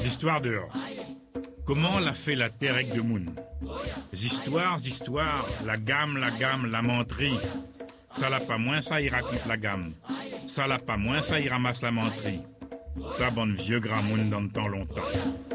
histoires dehors. Comment l'a fait la terre avec de moun? Histoires, la gamme, la menterie. Ça l'a pas moins, ça il raconte la gamme. Ça l'a pas moins, ça il ramasse la menterie. Ça bonne vieux grand moun dans le temps longtemps.